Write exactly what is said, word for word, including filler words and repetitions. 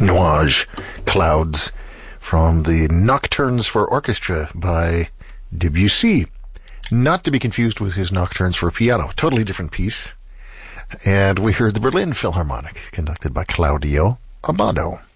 Nuage, Clouds, from the Nocturnes for Orchestra by Debussy. Not to be confused with his Nocturnes for Piano. Totally different piece. And we heard the Berlin Philharmonic, conducted by Claudio Abbado.